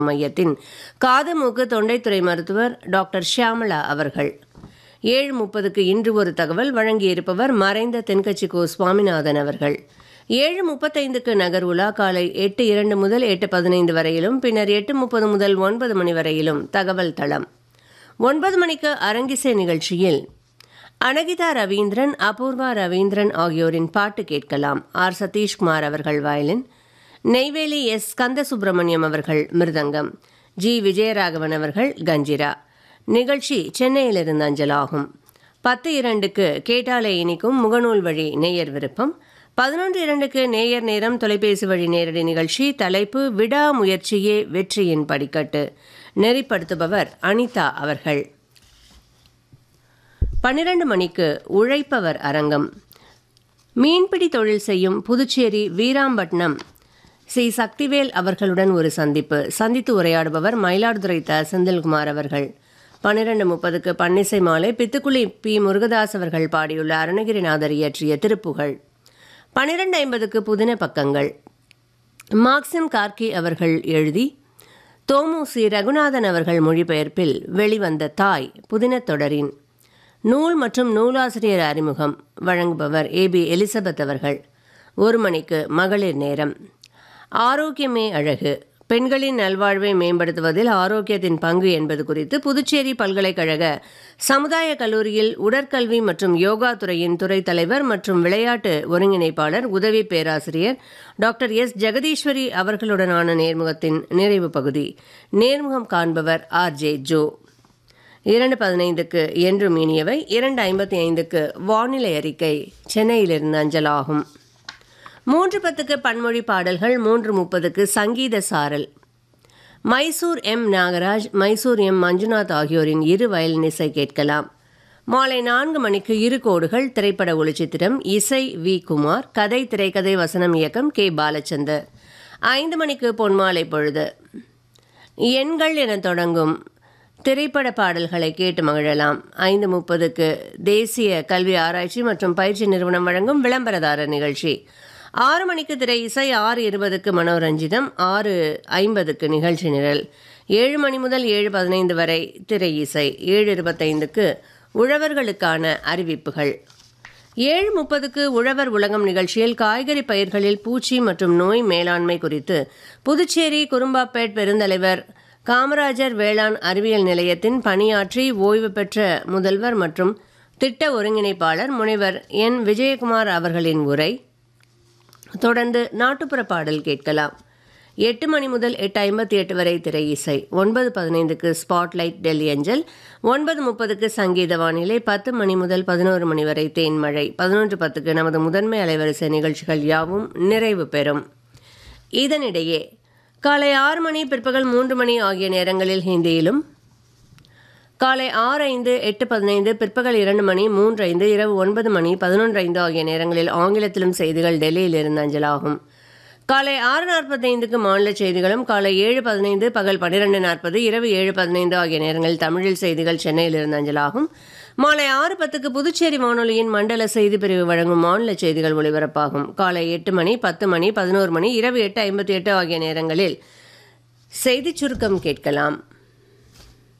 மையத்தின் காது மூக்கு தொண்டைத்துறை மருத்துவர் டாக்டர் ஷியாமளா அவர்கள். 7:30க்கு இன்று ஒரு தகவல் வழங்கியிருப்பவர் மறைந்த தென்கட்சி கோ சுவாமிநாதன் அவர்கள். 7:35க்கு நகர் உலா காலை 8:02 முதல் 8:15 வரையிலும் பின்னர் 8:30 முதல் 9 மணி வரையிலும் தகவல் தளம். 9 மணிக்கு அரங்கிசை நிகழ்ச்சியில் அனகிதா ரவீந்திரன், அபூர்வா ரவீந்திரன் ஆகியோரின் பாட்டு கேட்கலாம். ஆர். சதீஷ்குமார் அவர்கள் வயலின், நெய்வேலி எஸ். கந்தசுப்பிரமணியம் அவர்கள் மிருதங்கம், ஜி. விஜயராகவன் அவர்கள் கஞ்சிரா. நிகழ்ச்சி சென்னையிலிருந்து அஞ்சலாகும். 10:02க்கு கேட்டாலே இனிக்கும் முகநூல் வழி நேயர் விருப்பம். 11:02க்கு நேயர் நேரம் தொலைபேசி வழி நேரடி நிகழ்ச்சி. தலைப்பு விடாமுயற்சியே வெற்றியின் படிக்கட்டு. நெறிப்படுத்துபவர் அனிதா அவர்கள். 12 மணிக்கு உழைப்பவர் அரங்கம். மீன்பிடி தொழில் செய்யும் புதுச்சேரி வீராம்பட்டினம் சி. சக்திவேல் அவர்களுடன் ஒரு சந்தித்து உரையாடுபவர் மயிலாடுதுறை த. செந்தில்குமார் அவர்கள். 12:30க்கு பன்னிசை மாலை. பித்துக்குளி பி. முருகதாஸ் அவர்கள் பாடியுள்ள அருணகிரிநாதர் இயற்றிய திருப்புகழ். 12:50க்கு புதின பக்கங்கள். மார்க்சிம் கார்கி அவர்கள் எழுதி தோமு சி. ரகுநாதன் அவர்கள் மொழிபெயர்ப்பில் வெளிவந்த தாய் புதின தொடரின் நூல் மற்றும் நூலாசிரியர் அறிமுகம் வழங்குபவர் ஏ. பி. எலிசபெத் அவர்கள். 1 மணிக்கு மகளிர் நேரம். ஆரோக்கியமே அழகு, பெண்களின் நல்வாழ்வை மேம்படுத்துவதில் ஆரோக்கியத்தின் பங்கு என்பது குறித்து புதுச்சேரி பல்கலைக்கழக சமுதாய கல்லூரியில் உடற்கல்வி மற்றும் யோகா துறையின் துறை தலைவர் மற்றும் விளையாட்டு ஒருங்கிணைப்பாளர் உதவி பேராசிரியர் டாக்டர் எஸ். ஜெகதீஸ்வரி அவர்களுடனான நேர்முகத்தின் நிறைவு பகுதி. நேர்முகம் காண்பவர் ஆர். ஜே. ஜோ. 2:15க்கு என்றும் இனியவை. 2:55க்கு வானிலை அறிக்கை சென்னையிலிருந்து அஞ்சலாகும். 3:10க்கு பன்மொழி பாடல்கள். 3:30க்கு சங்கீத சாரல். மைசூர் எம். நாகராஜ், மைசூர் எம். மஞ்சுநாத் ஆகியோரின் இரு வயலின் இசை கேட்கலாம். மாலை 4 மணிக்கு இரு கோடுகள் திரைப்பட ஒளிச்சித்திரம். இசை வி. குமார். கதை திரைக்கதை வசனம் இயக்கம் கே. பாலச்சந்தர். 5 மணிக்கு பொன்மாலை பொழுது. எண்கள் என தொடங்கும் திரைப்பட பாடல்களை கேட்டு மகிழலாம். 5:30க்கு தேசிய கல்வி ஆராய்ச்சி மற்றும் பயிற்சி நிறுவனம் வழங்கும் விளம்பரதாரர் நிகழ்ச்சி. 6 மணிக்கு திரை இசை. 6:20க்கு மனோரஞ்சிதம். 6:50க்கு நிகழ்ச்சி நிரல். 7 மணி முதல் 7:15 வரை திரை இசை. 7:25க்கு உழவர்களுக்கான அறிவிப்புகள். 7:30க்கு உழவர் உலகம் நிகழ்ச்சியில் காய்கறி பயிர்களில் பூச்சி மற்றும் நோய் மேலாண்மை குறித்து புதுச்சேரி குரும்பாப்பேட் பெருந்தலைவர் காமராஜர் வேளாண் அறிவியல் நிலையத்தின் பணியாற்றி ஓய்வு பெற்ற முதல்வர் மற்றும் திட்ட ஒருங்கிணைப்பாளர் முனைவர் என். விஜயகுமார் அவர்களின் உரை. தொடர்ந்து நாட்டுப்புற பாடல் கேட்கலாம். 8 மணி முதல் 8:58 வரை திரை இசை. 9:15க்கு ஸ்பாட்லைட் டெல்லி அஞ்சல். 9:30க்கு சங்கீத வானிலை. 10 மணி முதல் 11 மணி வரை தேன்மழை. 11:10க்கு நமது முதன்மை அலைவரிசை நிகழ்ச்சிகள் யாவும் நிறைவு பெறும். இதனிடையே காலை 6 மணி, பிற்பகல் 3 மணி ஆகிய நேரங்களில் ஹிந்தியிலும், காலை 6:05, 8:15, பிற்பகல் 2 மணி, 3:05, இரவு 9 மணி, 11:05 ஆகிய நேரங்களில் ஆங்கிலத்திலும் செய்திகள் டெல்லியிலிருந்து அஞ்சலாகும். காலை 6:45க்கு மாநில செய்திகளும், காலை 7:15, பகல் 12:40, இரவு 7:15 ஆகிய நேரங்களில் தமிழில் செய்திகள் சென்னையிலிருந்து அஞ்சலாகும். மாலை 6:10க்கு புதுச்சேரி வானொலியின் மண்டல செய்தி பிரிவு வழங்கும் மாநில செய்திகள் ஒலிபரப்பாகும். காலை 8 மணி, 10 மணி, 11 மணி, இரவு 8:58 ஆகிய நேரங்களில் செய்திச் சுருக்கம் கேட்கலாம்.